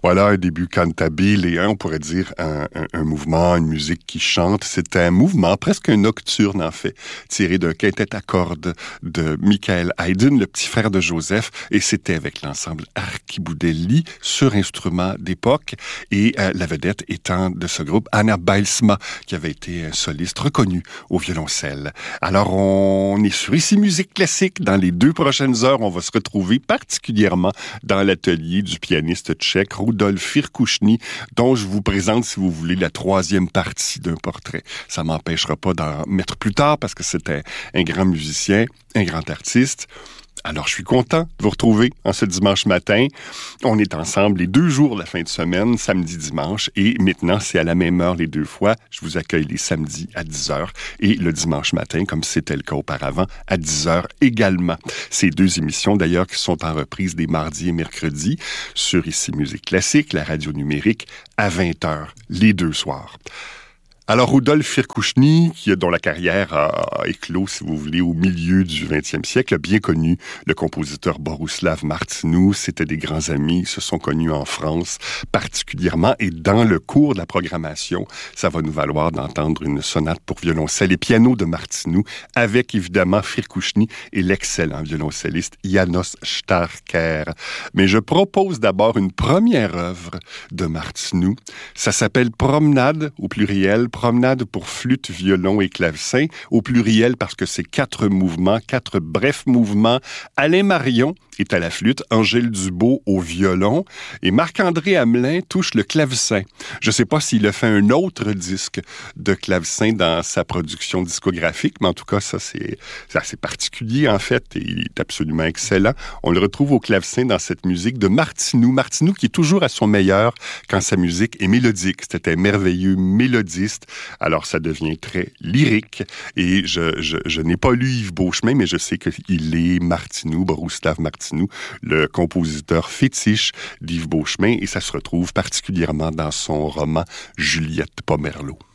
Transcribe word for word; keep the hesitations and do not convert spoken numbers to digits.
Voilà un début cantabile et un, on pourrait dire un, un, un mouvement, une musique qui chante. C'est un mouvement, presque un nocturne en fait, tiré d'un quintet à cordes de Michael Haydn, le petit frère de Joseph, et c'était avec l'ensemble Archiboudelli sur instrument d'époque, et euh, la vedette étant de ce groupe Anna Bijlsma, qui avait été soliste reconnue au violoncelle. Alors on est sur Ici Musique Classique. Dans les deux prochaines heures, on va se retrouver particulièrement dans l'atelier du pianiste tchèque Rudolf Firkušný, dont je vous présente, si vous voulez, la troisième partie d'un portrait. Ça m'empêchera pas d'en mettre plus tard parce que c'était un grand musicien, un grand artiste. Alors, je suis content de vous retrouver en ce dimanche matin. On est ensemble les deux jours de la fin de semaine, samedi, dimanche, et maintenant, c'est à la même heure les deux fois. Je vous accueille les samedis à dix heures et le dimanche matin, comme c'était le cas auparavant, à dix heures également. Ces deux émissions, d'ailleurs, qui sont en reprise des mardis et mercredis sur Ici Musique Classique, la radio numérique, à vingt heures, les deux soirs. Alors, Rudolf Firkušný, qui, dont la carrière a éclos, si vous voulez, au milieu du vingtième siècle, a bien connu le compositeur Bohuslav Martinu. C'était des grands amis, ils se sont connus en France particulièrement. Et dans le cours de la programmation, ça va nous valoir d'entendre une sonate pour violoncelle et piano de Martinu, avec évidemment Firkušný et l'excellent violoncelliste János Starker. Mais je propose d'abord une première œuvre de Martinu. Ça s'appelle Promenade, au pluriel, Promenade pour flûte, violon et clavecin, au pluriel parce que c'est quatre mouvements, quatre brefs mouvements. Alain Marion est à la flûte, Angèle Dubois au violon et Marc-André Hamelin touche le clavecin. Je ne sais pas s'il a fait un autre disque de clavecin dans sa production discographique, mais en tout cas, ça c'est, c'est assez particulier en fait et il est absolument excellent. On le retrouve au clavecin dans cette musique de Martinu. Martinu qui est toujours à son meilleur quand sa musique est mélodique. C'était un merveilleux mélodiste. Alors, ça devient très lyrique. Et je, je, je n'ai pas lu Yves Beauchemin, mais je sais qu'il est Martinu, Bohuslav Martinu, le compositeur fétiche d'Yves Beauchemin. Et ça se retrouve particulièrement dans son roman Juliette Pomerleau.